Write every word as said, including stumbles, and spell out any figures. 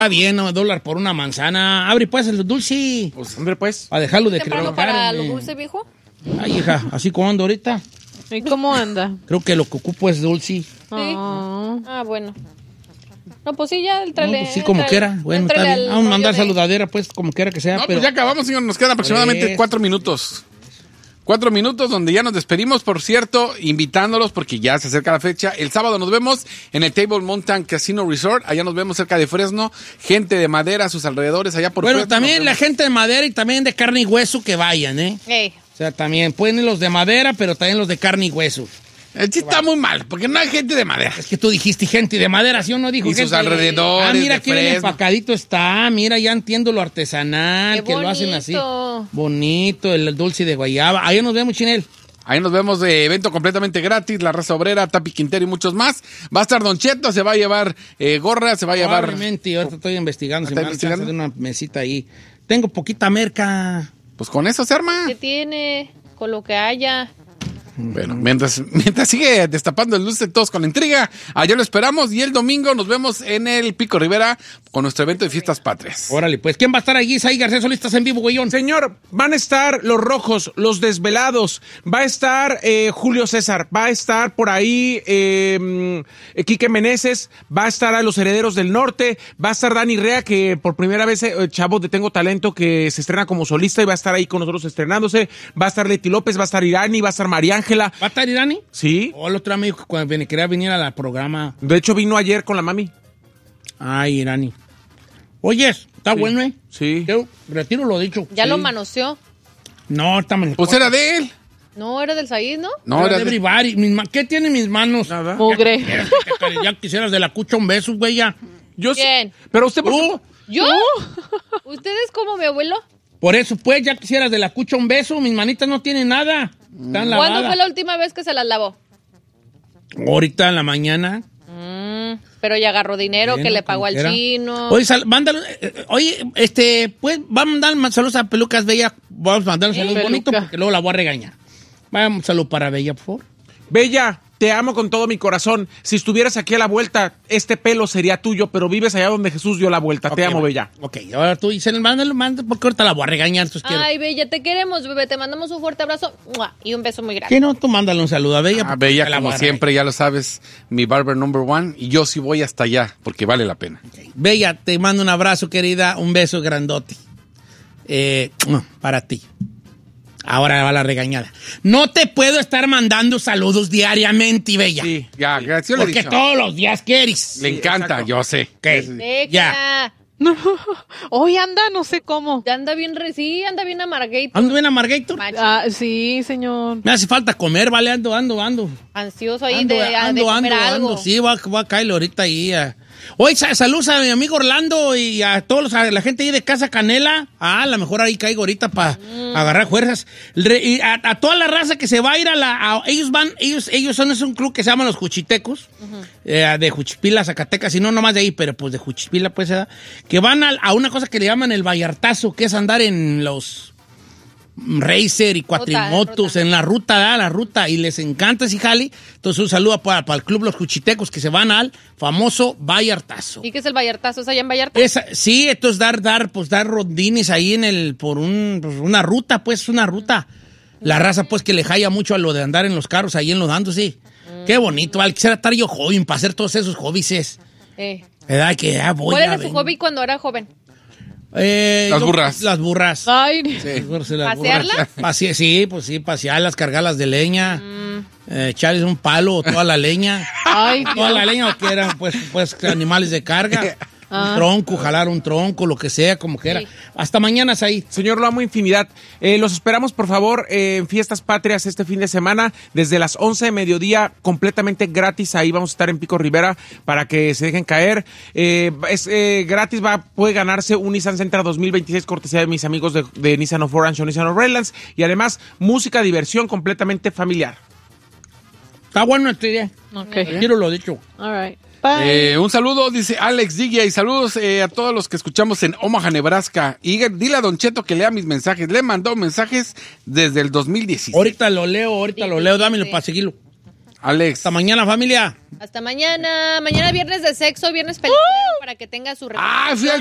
Está bien, no, dólar por una manzana. Abre pues el dulce. Pues, hombre, pues. A dejarlo de ¿Temprano para lo dulce, viejo? Ay, hija, así como ando ahorita. ¿Y cómo anda? Creo que lo que ocupo es dulce. Sí. Ah, bueno. No, pues sí, ya, No, entrale. pues sí, como entrale, quiera. Bueno, está entrale bien. al Vamos a mandar rollo de- saludadera, pues, como quiera que sea. No, pero... pues ya acabamos, señor. Nos quedan aproximadamente Pues. cuatro minutos. Cuatro minutos donde ya nos despedimos, por cierto, invitándolos porque ya se acerca la fecha. El sábado nos vemos en el Table Mountain Casino Resort. Allá nos vemos cerca de Fresno. Gente de Madera a sus alrededores, allá por Bueno, Fresno. también Nos la vemos. gente de madera y también de carne y hueso que vayan, ¿eh? Ey. O sea, también pueden ir los de madera, pero también los de carne y hueso. El chiste está muy mal, porque no hay gente de Madera. Es que tú dijiste gente de madera, ¿sí o no dijo Y gente? sus alrededores Ah, mira de qué bien Fresno. empacadito está. Mira, ya entiendo lo artesanal, Qué que lo hacen así. bonito. Bonito, el dulce de guayaba. Ahí nos vemos, Chinel. Ahí nos vemos de evento completamente gratis, La Raza Obrera, Tapi Quintero y muchos más. Va a estar Don Cheto, se va a llevar eh, gorra, se va a llevar... Probablemente, ahorita estoy investigando, si ¿Está me dan chance investigando? de una mesita ahí. Tengo poquita merca. Pues con eso se arma. ¿Qué tiene? Con lo que haya. Bueno, mientras, mientras sigue destapando el dulce todos con intriga, allá lo esperamos y el domingo nos vemos en el Pico Rivera con nuestro evento de fiestas patrias. Órale, pues, ¿quién va a estar allí? Ahí García Solís, estás en vivo, güeyón. Señor, van a estar los rojos, los desvelados, va a estar eh, Julio César, va a estar por ahí eh, mm, Quique Meneses, va a estar a los Herederos del Norte, va a estar Dani Rea, que por primera vez, eh, chavo de Tengo Talento, que se estrena como solista y va a estar ahí con nosotros estrenándose, va a estar Leti López, va a estar Irani, va a estar María Ángela. ¿Va a estar Irani? Sí, O el otro amigo que cuando ven- quería venir al programa. de hecho vino ayer con la mami. Ay, Irani. Oyes, está Sí. bueno, ¿eh? Sí. Yo retiro lo dicho. Ya Sí. lo manoseó. No, estamos en el Pues era de él. No, era del Said, ¿no? No, Era era de de... everybody. Mis ma- ¿Qué tiene en mis manos? Nada. Mugre. Ya, quisieras- ya quisieras de la cucha un beso, güey, ya. Yo sí. ¿Quién? Pero usted, ¿por qué? Tú, ¿Yo? ¿Ustedes como mi abuelo? por eso, pues, ya quisieras de la cucha un beso. Mis manitas no tienen nada. Están lavadas. ¿Cuándo fue la última vez que se las lavó? Ahorita en la mañana. Mm, pero ya agarró dinero Bueno, que le como pagó al quiera. chino. Oye, sal- mándalo, eh, oye, este, pues, vamos a mandar ma- saludos a Pelucas Bella. Vamos a mandar un saludo Peluca. bonito porque luego la voy a regañar. Vamos, un saludo para Bella, por favor. Bella, te amo con todo mi corazón. Si estuvieras aquí a la vuelta, este pelo sería tuyo, pero vives allá donde Jesús dio la vuelta. te Ok, amo, va. Bella. Ok, ahora tú dices, mándalo, mándalo, porque ahorita la voy a regañar, entonces quiero. Ay, Bella, te queremos, bebé. Te mandamos un fuerte abrazo ¡mua! Y un beso muy grande. ¿Qué no? Tú mándale un saludo a Bella. Ah, porque Bella, te la como voy a siempre, ya lo sabes, mi barber number one. Y yo sí voy hasta allá, porque vale la pena. regañar. Bella, te mando un abrazo, querida, un beso grandote. Eh, para ti. Ahora va la regañada. No te puedo estar mandando saludos diariamente, Bella. Sí. Ya, gracias, yo le he Porque dicho. todos los días quieres. Le encanta, exacto. yo sé. ¿Qué? Déjala. Ya. No. Hoy anda, no sé cómo. Ya anda bien, re- sí, anda bien amargate. ¿Ando bien, Amargator? Macho. Ah, sí, señor. Me hace falta comer, vale, ando, ando, ando. Ansioso ahí Ando, de, de ando, comer ando, algo. ando. Sí, voy a, voy a caerle ahorita ahí. a- Oye, sa- saludos a mi amigo Orlando y a todos los- a la gente ahí de Casa Canela. Ah, a lo mejor ahí caigo ahorita para agarrar fuerzas. Re- y a, a toda la raza que se va a ir a la... a- ellos van, ellos ellos son es un club que se llama Los Juchitecos, eh, de Juchipila, Zacatecas, y no nomás de ahí, pero pues de Juchipila, pues, eh, que van a, a una cosa que le llaman el Vallartazo, que es andar en los... racer y cuatrimotos ruta. en la ruta, ¿verdad? La ruta, y les encanta ese jali. Entonces un saludo para, para el club Los Juchitecos que se van al famoso Vallartazo. ¿Y qué es el Vallartazo? ¿Es allá en Vallarta? Esa, sí, entonces dar, dar, pues dar rondines ahí en el, por un, pues, una ruta, pues una ruta. La raza, pues, que le jaya mucho a lo de andar en los carros ahí en los dando, sí. Qué bonito, vale. Quisiera estar yo joven para hacer todos esos hobbies. Eh. ¿Verdad? Que ya voy ¿Cuál a era su ver. hobby cuando era joven? Eh, Las yo- burras. Las burras. Ay, Las burras y las ¿Pasearlas? burras. Pase- sí, pues sí, pasearlas, cargarlas de leña, eh, echarles un palo o toda la leña. ay, Toda la leña o que eran, pues, pues animales de carga. Ah. Un tronco, jalar un tronco, lo que sea, como quiera. Sí. Hasta mañana, ahí. Señor, lo amo infinidad. Eh, los esperamos, por favor, eh, en Fiestas Patrias este fin de semana, desde las once de mediodía, completamente gratis. Ahí vamos a estar en Pico Rivera para que se dejen caer. Eh, es eh, gratis, va, puede ganarse un Nissan Sentra dos mil veintiséis, cortesía de mis amigos de, de Nissan of Orange o Nissan of Redlands. Y además, música, diversión completamente familiar. Está bueno esta idea. ok. Quiero lo dicho. All right. Bye. Eh, un saludo, dice Alex Digia, y saludos eh, a todos los que escuchamos en Omaha, Nebraska. Y dile a Don Cheto que lea mis mensajes. Le mandó mensajes desde el dos mil dieciséis. Ahorita lo leo, ahorita lo leo. Dámelo Sí. para seguirlo. Alex. Hasta mañana, familia. Hasta mañana. Mañana viernes de sexo, viernes peliculero para que tenga su Ah, fui al